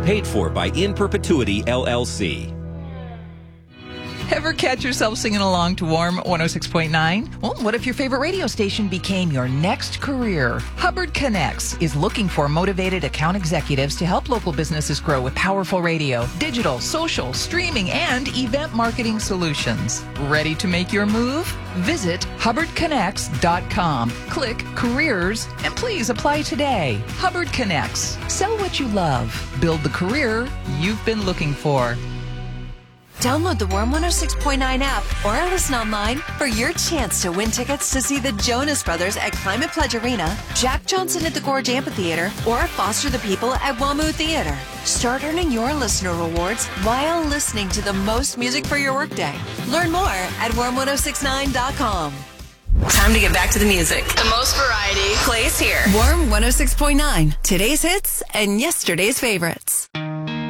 Paid for by In Perpetuity, LLC. Ever catch yourself singing along to Warm 106.9? Well, what if your favorite radio station became your next career? Hubbard Connects is looking for motivated account executives to help local businesses grow with powerful radio, digital, social, streaming, and event marketing solutions. Ready to make your move? Visit hubbardconnects.com. Click Careers and please apply today. Hubbard Connects. Sell what you love. Build the career you've been looking for. Download the Warm 106.9 app or listen online for your chance to win tickets to see the Jonas Brothers at Climate Pledge Arena, Jack Johnson at the Gorge Amphitheater, or Foster the People at WAMU Theater. Start earning your listener rewards while listening to the most music for your workday. Learn more at warm1069.com. Time to get back to the music. The most variety plays here. Warm 106.9. Today's hits and yesterday's favorites.